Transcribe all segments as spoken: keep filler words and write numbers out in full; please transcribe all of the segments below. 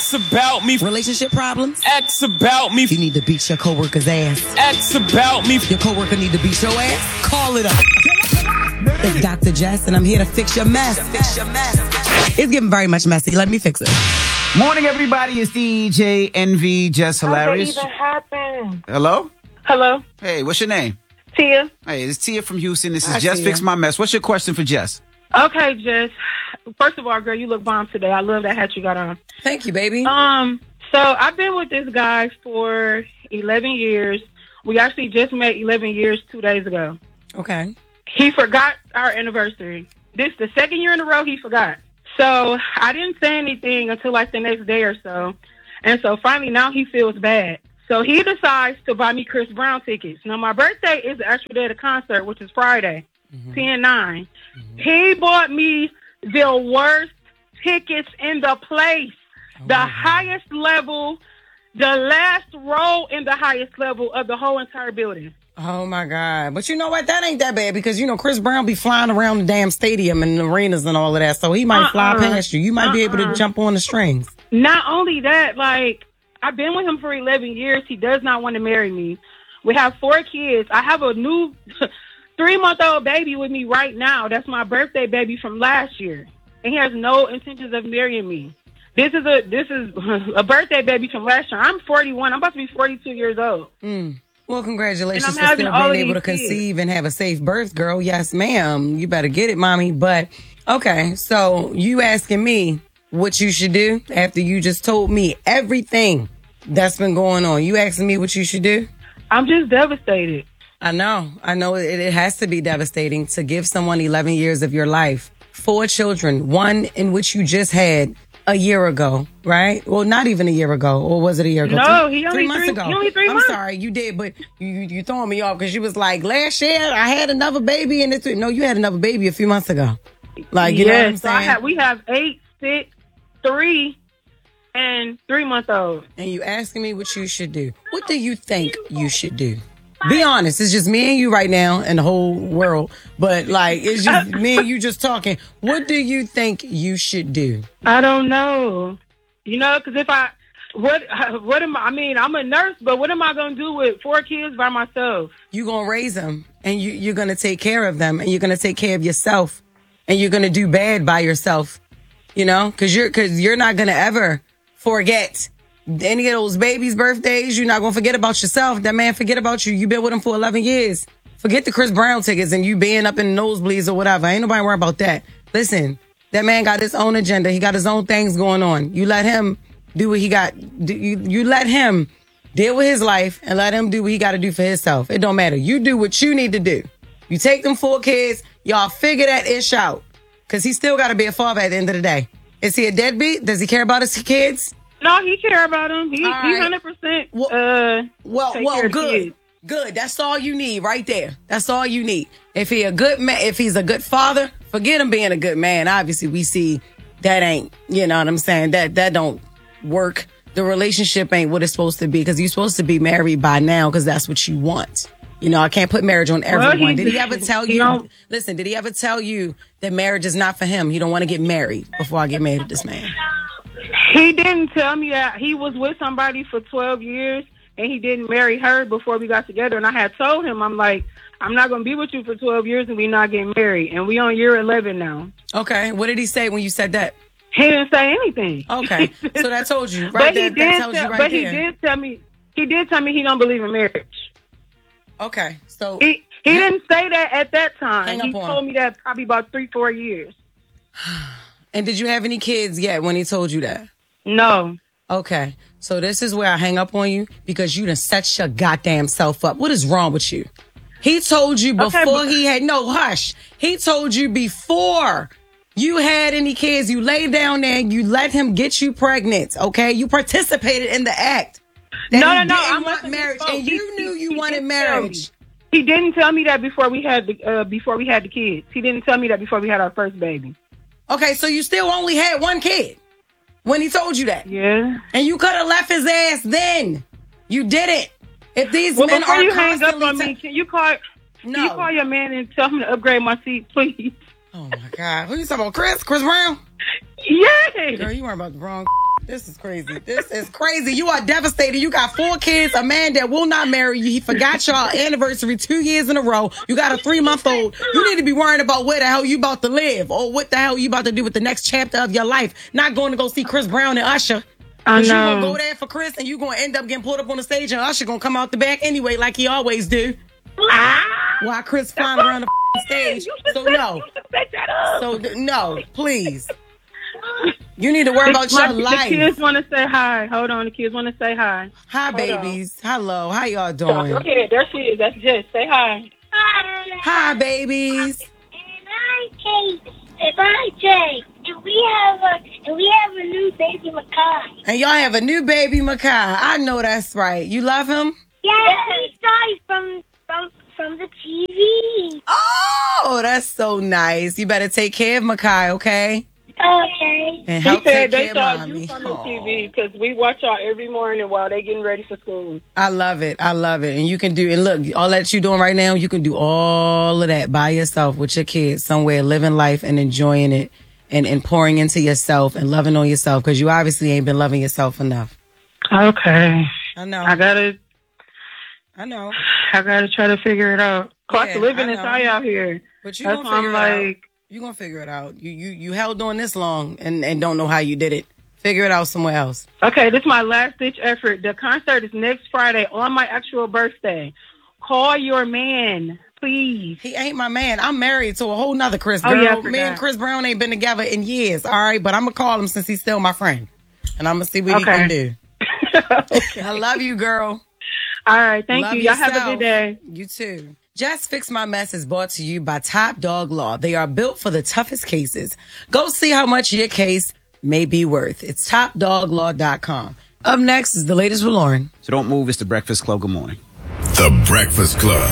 X about me. Relationship problems? X about me. You need to beat your coworker's ass. X about me. Your coworker need to beat your ass? Call it up. It's Doctor Jess, and I'm here to fix your mess. Fix your mess. It's getting very much messy. Let me fix it. Morning, everybody. It's D J Envy, Jess Hilarious. How did that even happen? Hello? Hello? Hey, what's your name? Tia. Hey, it's Tia from Houston. This is Hi, Jess Tia. Fix My Mess. What's your question for Jess? Okay, Jess. First of all, girl, you look bomb today. I love that hat you got on. Thank you, baby. Um, so I've been with this guy for eleven years. We actually just met eleven years two days ago. Okay. He forgot our anniversary. This is the second year in a row he forgot. So I didn't say anything until like the next day or so. And so finally now he feels bad. So he decides to buy me Chris Brown tickets. Now my birthday is the actual day of the concert, which is Friday, mm-hmm. ten nine. Mm-hmm. He bought me the worst tickets in the place. Oh, the highest level, the last row in the highest level of the whole entire building. Oh, my God. But you know what? That ain't that bad because, you know, Chris Brown be flying around the damn stadium and the arenas and all of that. So he might uh-uh. fly past you. You might uh-uh. be able to jump on the strings. Not only that, like, I've been with him for eleven years. He does not want to marry me. We have four kids. I have a new three-month-old baby with me right now. That's my birthday baby from last year. And he has no intentions of marrying me. This is a this is a birthday baby from last year. I'm forty-one. I'm about to be forty-two years old. Mm. Well, congratulations for for still being able to conceive kids. And have a safe birth, girl. Yes, ma'am. You better get it, mommy. But, okay, so you asking me what you should do after you just told me everything that's been going on. You asking me what you should do? I'm just devastated. I know. I know it, it has to be devastating to give someone eleven years of your life, four children, one in which you just had a year ago, right? Well, not even a year ago. Or was it a year ago? No, three, he only three months three, ago. He only three I'm months. sorry, you did, but you you, you throwing me off because you was like, last year I had another baby and it's no, you had another baby a few months ago. Like, you yes, know what I'm so saying? I have, we have eight, six, three, and three month old. And you asking me what you should do. What do you think you should do? Be honest. It's just me and you right now and the whole world. But, like, it's just me and you just talking. What do you think you should do? I don't know. You know, because if I, what, what am I, I mean, I'm a nurse, but what am I going to do with four kids by myself? You're going to raise them and you, you're going to take care of them and you're going to take care of yourself and you're going to do bad by yourself, you know, because you're, cause you're not going to ever forget any of those babies' birthdays. You're not going to forget about yourself. That man forget about you. You've been with him for eleven years. Forget the Chris Brown tickets and you being up in the nosebleeds or whatever. Ain't nobody worried about that. Listen, that man got his own agenda. He got his own things going on. You let him do what he got. Do, you, you let him deal with his life and let him do what he got to do for himself. It don't matter. You do what you need to do. You take them four kids. Y'all figure that ish out. Because he still got to be a father at the end of the day. Is he a deadbeat? Does he care about his kids? No, he care about them. He, right. he one hundred percent well, uh, well, take well care of good. kids. Good. That's all you need right there. That's all you need. If he a good man, if he's a good father, forget him being a good man. Obviously, we see that ain't, you know what I'm saying? That that don't work. The relationship ain't what it's supposed to be because you're supposed to be married by now because that's what you want. You know, I can't put marriage on everyone. Well, he, did he ever tell you? know, listen, did he ever tell you that marriage is not for him? He don't want to get married before I get married to this man. He didn't tell me that he was with somebody for twelve years and he didn't marry her before we got together. And I had told him, I'm like, I'm not going to be with you for twelve years and we not getting married. And we on year eleven now. Okay. What did he say when you said that? He didn't say anything. Okay. So that told you, right? But there, he did. that tells Tell, you right but there. he did tell me. He did tell me he don't believe in marriage. Okay. So he he didn't say that at that time. Hang He up on told him. me that probably about three, four years. And did you have any kids yet when he told you that? No. Okay. So this is where I hang up on you because you done set your goddamn self up. What is wrong with you? He told you before Okay, but- he had, no, hush. He told you before you had any kids, you lay down there and you let him get you pregnant, okay? You participated in the act. That No, he no, no. didn't I'm want not marriage, supposed- and you he- knew he- you he wanted didn't tell me. marriage. He didn't tell me that before we had the uh, before we had the kids. He didn't tell me that before we had our first baby. Okay, so you still only had one kid when he told you that. Yeah. And you could have left his ass then. You didn't. If these Well, men before are you hang up constantly on te- me, can you call? No. Can you call your man and tell him to upgrade my seat, please? Oh my God. Who you talking about? Chris? Chris Brown? Yeah. Girl, you weren't about the wrong. This is crazy. This is crazy. You are devastated. You got four kids, a man that will not marry you. He forgot your anniversary two years in a row. You got a three-month-old. You need to be worrying about where the hell you about to live or what the hell you about to do with the next chapter of your life. Not going to go see Chris Brown and Usher. I know. You going to go there for Chris and you going to end up getting pulled up on the stage and Usher going to come out the back anyway like he always do. Ah! While Chris flying around the stage. So no. So no, please. You need to worry about My, your life. The kids want to say hi. Hold on. The kids want to say hi. Hi, Hold babies. On. Hello. How y'all Go doing? ahead. There she is. That's Jess. Say hi. Hi. Hi, babies. And I'm Kate. And I'm Jay. And we have a and we have a new baby Makai. And y'all have a new baby Makai. I know that's right. You love him? Yes, we saw it from from from the T V. Oh, that's so nice. You better take care of Makai, okay? Okay. And He help said take they care saw of mommy. you from the T V because we watch y'all every morning while they getting ready for school. I love it. I love it. And you can do, and look, all that you doing right now, you can do all of that by yourself with your kids somewhere, living life and enjoying it and, and pouring into yourself and loving on yourself because you obviously ain't been loving yourself enough. Okay. I know. I gotta. I know. I gotta try to figure it out. Cost Yeah, of living I is know. high out here. But you That's gonna why figure I'm it out. like, You're gonna figure it out. You you you held on this long and, and don't know how you did it. Figure it out somewhere else. okay, this is my last ditch effort. The concert is next Friday on my actual birthday. Call your man, please. He ain't my man. I'm married to a whole nother Chris Oh, girl. yeah, I Me forgot. and Chris Brown ain't been together in years, all right? But I'm gonna call him since he's still my friend. And I'm gonna see what Okay. he can do. Okay. I love you, girl. All right, thank Love you. Y'all have a yourself. good day. You too. Just Fix My Mess is brought to you by Top Dog Law. They are built for the toughest cases. Go see how much your case may be worth. It's top dog law dot com. Up next is the latest with Lauren. So don't move. It's the Breakfast Club. Good morning. The Breakfast Club.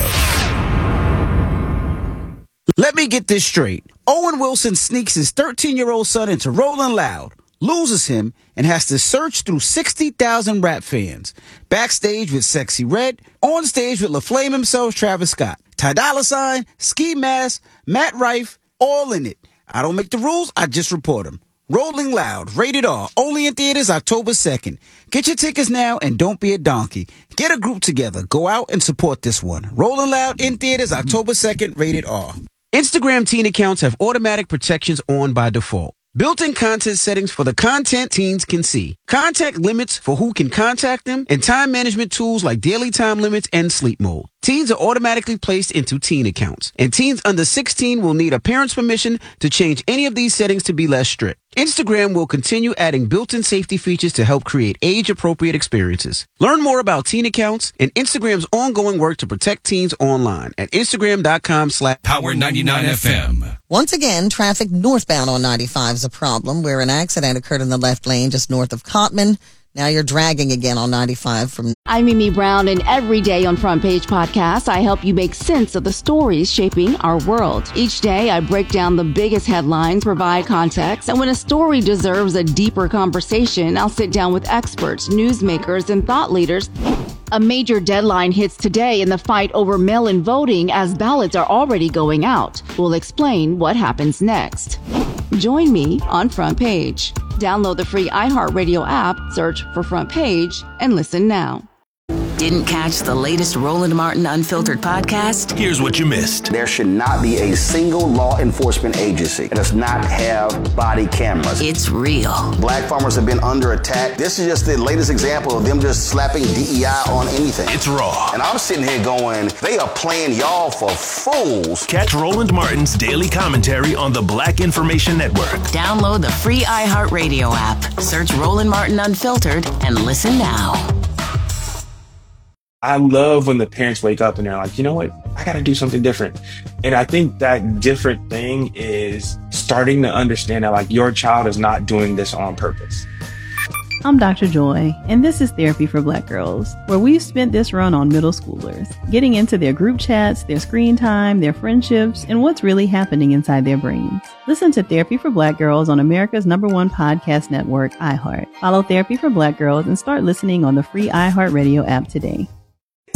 Let me get this straight. Owen Wilson sneaks his thirteen-year-old son into Rolling Loud, loses him, and has to search through sixty thousand rap fans. Backstage with Sexy Red, on stage with LaFlame himself, Travis Scott, Ty Dolla Sign, Ski Mask, Matt Rife, all in it. I don't make the rules, I just report them. Rolling Loud, rated R, only in theaters October second. Get your tickets now and don't be a donkey. Get a group together, go out and support this one. Rolling Loud in theaters October second, rated R. Instagram teen accounts have automatic protections on by default. Built-in content settings for the content teens can see. Contact limits for who can contact them, and time management tools like daily time limits and sleep mode. Teens are automatically placed into teen accounts, and teens under sixteen will need a parent's permission to change any of these settings to be less strict. Instagram will continue adding built-in safety features to help create age-appropriate experiences. Learn more about teen accounts and Instagram's ongoing work to protect teens online at Instagram.com slash Power ninety-nine F M. Once again, traffic northbound on ninety-five is a problem where an accident occurred in the left lane just north of Cotman. Now you're dragging again on ninety-five from... I'm Mimi Brown, and every day on Front Page Podcast, I help you make sense of the stories shaping our world. Each day, I break down the biggest headlines, provide context, and when a story deserves a deeper conversation, I'll sit down with experts, newsmakers, and thought leaders. A major deadline hits today in the fight over mail-in voting as ballots are already going out. We'll explain what happens next. Join me on Front Page. Download the free iHeartRadio app, search for Front Page, and listen now. Didn't catch the latest Roland Martin Unfiltered podcast? Here's what you missed. There should not be a single law enforcement agency that does not have body cameras. It's real. Black farmers have been under attack. This is just the latest example of them just slapping D E I on anything. It's raw. And I'm sitting here going, they are playing y'all for fools. Catch Roland Martin's daily commentary on the Black Information Network. Download the free iHeartRadio app. Search Roland Martin Unfiltered and listen now. I love when the parents wake up and they're like, you know what? I got to do something different. And I think that different thing is starting to understand that like your child is not doing this on purpose. I'm Doctor Joy, and this is Therapy for Black Girls, where we've spent this run on middle schoolers, getting into their group chats, their screen time, their friendships, and what's really happening inside their brains. Listen to Therapy for Black Girls on America's number one podcast network, iHeart. Follow Therapy for Black Girls and start listening on the free iHeartRadio app today.